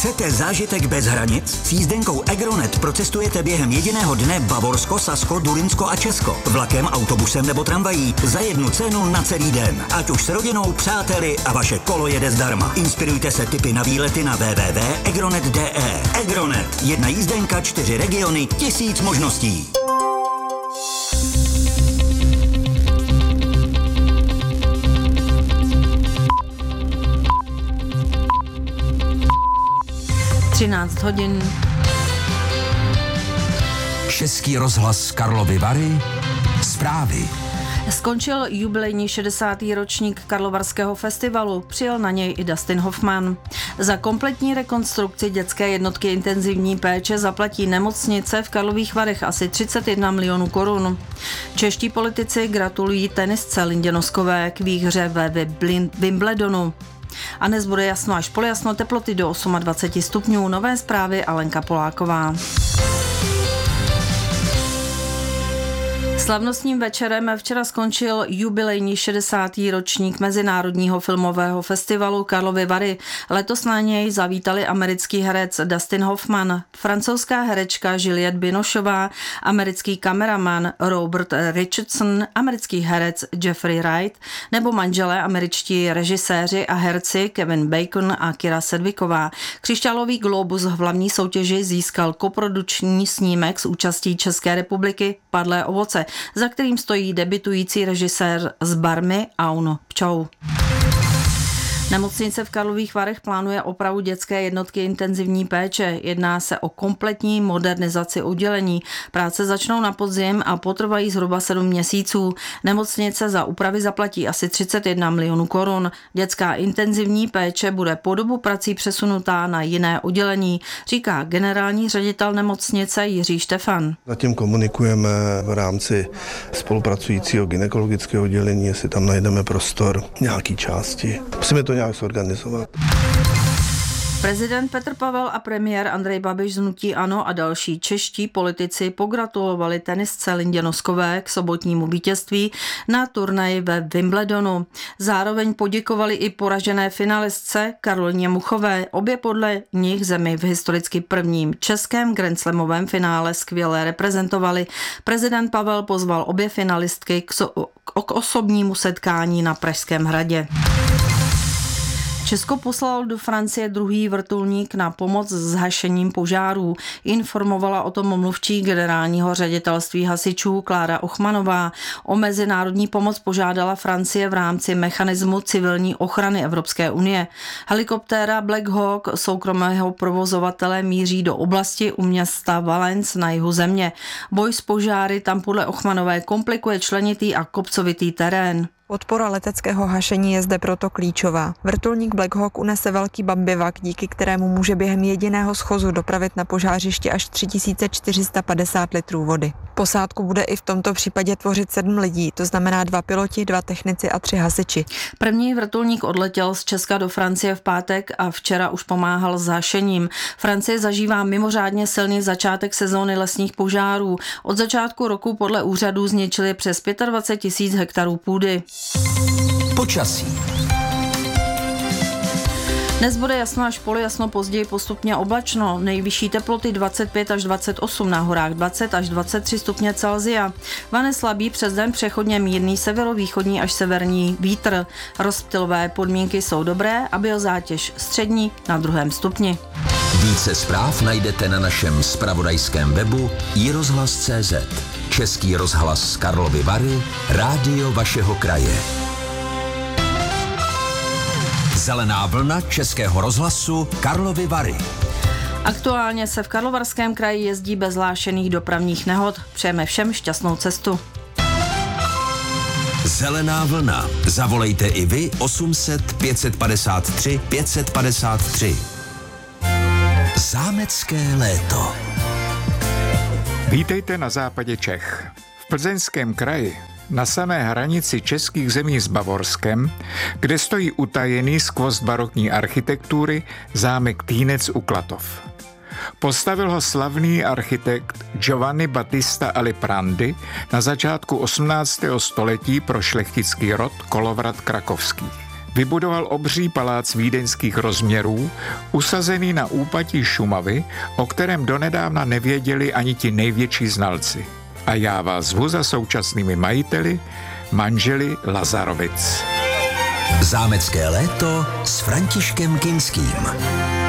Chcete zážitek bez hranic? S jízdenkou Agronet procestujete během jediného dne Bavorsko, Sasko, Durinsko a Česko. Vlakem, autobusem nebo tramvají za jednu cenu na celý den. Ať už s rodinou, přáteli a vaše kolo jede zdarma. Inspirujte se tipy na výlety na www.agronet.de. Agronet. Jedna jízdenka, 4 regiony, 1000 možností. hodin. Český rozhlas Karlovy Vary. Zprávy. Skončil jubilejní 60. ročník Karlovarského festivalu, přijel na něj i Dustin Hoffman. Za kompletní rekonstrukci dětské jednotky intenzivní péče zaplatí nemocnice v Karlových Varech asi 31 milionů korun. Čeští politici gratulují tenisce Lindě Noskové k výhře ve Wimbledonu. A dnes bude jasno až polojasno, teploty do 28 stupňů. Nové zprávy Alenka Poláková. Slavnostním večerem včera skončil jubilejní 60. ročník Mezinárodního filmového festivalu Karlovy Vary. Letos na něj zavítali americký herec Dustin Hoffman, francouzská herečka Juliette Binocheová, americký kameraman Robert Richardson, americký herec Jeffrey Wright nebo manželé američtí režiséři a herci Kevin Bacon a Kira Sedgwicková. Křišťálový glóbus v hlavní soutěži získal koprodukční snímek s účastí České republiky Padlé ovoce, za kterým stojí debutující režisér z Barmy Aun Pčou. Nemocnice v Karlových Varech plánuje opravu dětské jednotky intenzivní péče. Jedná se o kompletní modernizaci oddělení. Práce začnou na podzim a potrvají zhruba 7 měsíců. Nemocnice za úpravy zaplatí asi 31 milionů korun. Dětská intenzivní péče bude po dobu prací přesunutá na jiné oddělení, říká generální ředitel nemocnice Jiří Štefan. Zatím komunikujeme v rámci spolupracujícího gynekologického oddělení, jestli tam najdeme prostor nějaký části. Musíme to nějak zorganizovat. Prezident Petr Pavel a premiér Andrej Babiš z hnutí ANO a další čeští politici pogratulovali tenisce Lindě Noskové k sobotnímu vítězství na turnaji ve Wimbledonu. Zároveň poděkovali i poražené finalistce Karolině Muchové. Obě podle nich zemi v historicky prvním českém grandslamovém finále skvěle reprezentovali. Prezident Pavel pozval obě finalistky k osobnímu setkání na Pražském hradě. Česko poslal do Francie druhý vrtulník na pomoc s hašením požárů. Informovala o tom mluvčí generálního ředitelství hasičů Klára Ochmanová. O mezinárodní pomoc požádala Francie v rámci mechanismu civilní ochrany Evropské unie. Helikoptéra Black Hawk soukromého provozovatele míří do oblasti u města Valence na jihu země. Boj s požáry tam podle Ochmanové komplikuje členitý a kopcovitý terén. Podpora leteckého hašení je zde proto klíčová. Vrtulník Black Hawk unese velký bambivak, díky kterému může během jediného schozu dopravit na požářiště až 3450 litrů vody. Posádku bude i v tomto případě tvořit 7 lidí, to znamená 2 piloti, 2 technici a 3 hasiči. První vrtulník odletěl z Česka do Francie v pátek a včera už pomáhal s hašením. Francie zažívá mimořádně silný začátek sezóny lesních požárů. Od začátku roku podle úřadů zničili přes 25 000 hektarů půdy. Počasí. Dnes bude jasno až polojasno, později postupně oblačno. Nejvyšší teploty 25 až 28, na horách 20 až 23 stupně Celsia. Vane slabý, přes den přechodně mírný severovýchodní až severní vítr. Rozptylové podmínky jsou dobré a biozátěž střední na 2. stupni. Více zpráv najdete na našem zpravodajském webu iRozhlas.cz. Český rozhlas Karlovy Vary, rádio vašeho kraje. Zelená vlna Českého rozhlasu Karlovy Vary. Aktuálně se v Karlovarském kraji jezdí bez hlášených dopravních nehod. Přejeme všem šťastnou cestu. Zelená vlna. Zavolejte i vy 800 553 553. Zámecké léto. Vítejte na západě Čech. V Plzeňském kraji, na samé hranici českých zemí s Bavorskem, kde stojí utajený skvost barokní architektury zámek Týnec u Klatov. Postavil ho slavný architekt Giovanni Battista Aliprandi na začátku 18. století pro šlechtický rod Kolovrat Krakovských. vybudoval obří palác vídeňských rozměrů, usazený na úpatí Šumavy, o kterém donedávna nevěděli ani ti největší znalci. A já vás zvu za současnými majiteli, manželi Lazarovic. Zámecké léto s Františkem Kinským.